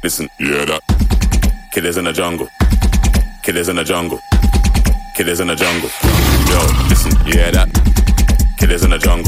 listen, yeah that. Killers in the jungle. Killers in the jungle. Killers in the jungle. Yo, listen, yeah that. Killers in the jungle.